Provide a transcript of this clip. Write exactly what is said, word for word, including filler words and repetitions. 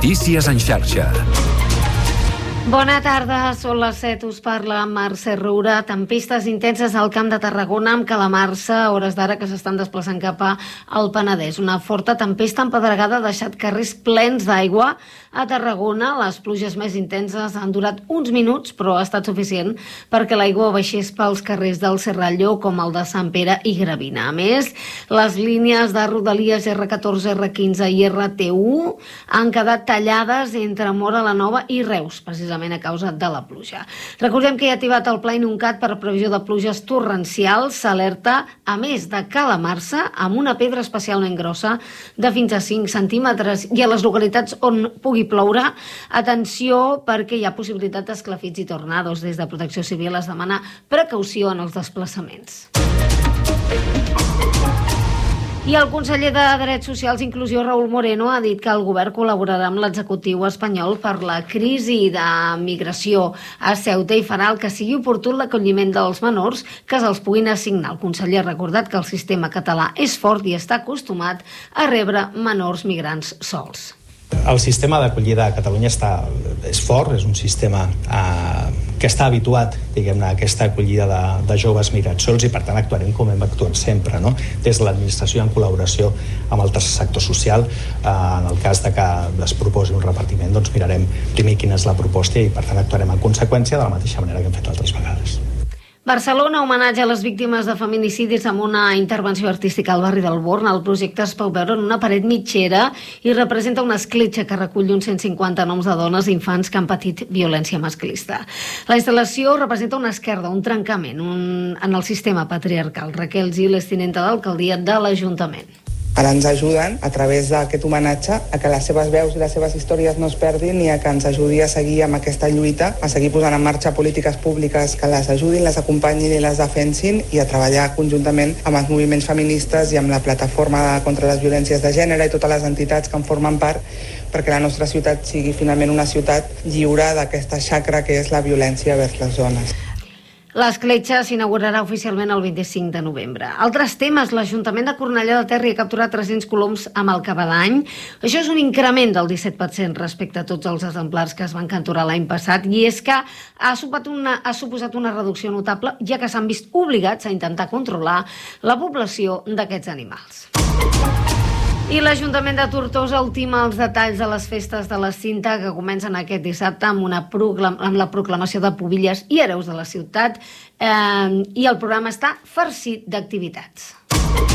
Notícies en xarxa. Bona tarda, són les set, us parla Mercè Roura. Tempestes intenses al Camp de Tarragona amb calamarsa a hores d'ara que s'estan desplaçant cap al Penedès. Una forta tempesta empedregada ha deixat carrers plens d'aigua a Tarragona. Les pluges més intenses han durat uns minuts, però ha estat suficient perquè l'aigua baixés pels carrers del Serralló com el de Sant Pere i Gravina. A més, les línies de Rodalies erre catorze, erre quinze i erre te u han quedat tallades entre Móra la Nova i Reus, precisament a causa de la pluja. Recordem que hi ha activat el Pla Inuncat per previsió de pluges torrencials. S'alerta, a més de calamarsa, amb una pedra especialment grossa de fins a cinc centímetres, i a les localitats on pugui ploure, atenció perquè hi ha possibilitat d'esclafits i tornados. Des de Protecció Civil es demana precaució en els desplaçaments. I el conseller de Drets Socials i Inclusió, Raúl Moreno, ha dit que el govern col·laborarà amb l'executiu espanyol per la crisi de migració a Ceuta i farà el que sigui oportú l'acolliment dels menors que se'ls puguin assignar. El conseller ha recordat que el sistema català és fort i està acostumat a rebre menors migrants sols. El sistema d'acollida a Catalunya està, és fort, és un sistema eh, que està habituat, diguem-ne, a aquesta acollida de, de joves migrats sols, i per tant actuarem com hem actuat sempre, no? Des de l'administració en col·laboració amb el tercer sector social. Eh, en el cas de que es proposi un repartiment, doncs mirarem primer quina és la proposta i per tant actuarem en conseqüència de la mateixa manera que hem fet altres vegades. Barcelona, homenatge a les víctimes de feminicidis amb una intervenció artística al barri del Born. El projecte es pot veure en una paret mitgera i representa una escletxa que recull uns cent cinquanta noms de dones i infants que han patit violència masclista. La instal·lació representa una esquerda, un trencament un... en el sistema patriarcal. Raquel Gil és tinenta d'alcaldia de l'Ajuntament. Ara ens ajuden, a través d'aquest homenatge, a que les seves veus i les seves històries no es perdin i a que ens ajudi a seguir amb aquesta lluita, a seguir posant en marxa polítiques públiques que les ajudin, les acompanyin i les defensin, i a treballar conjuntament amb els moviments feministes i amb la plataforma contra les violències de gènere i totes les entitats que en formen part, perquè la nostra ciutat sigui finalment una ciutat lliure d'aquesta xacra que és la violència vers les dones. L'escletxa s'inaugurarà oficialment el vint-i-cinc de novembre. Altres temes, l'Ajuntament de Cornellà del Terri ha capturat tres-cents coloms amb el cabadany. Això és un increment del disset per cent respecte a tots els exemplars que es van capturar l'any passat, i és que ha suposat una, ha suposat una reducció notable, ja que s'han vist obligats a intentar controlar la població d'aquests animals. I l'Ajuntament de Tortosa ultima els detalls de les festes de la Cinta que comencen aquest dissabte amb, una proclam- amb la proclamació de pubilles i hereus de la ciutat, eh, i el programa està farcit d'activitats.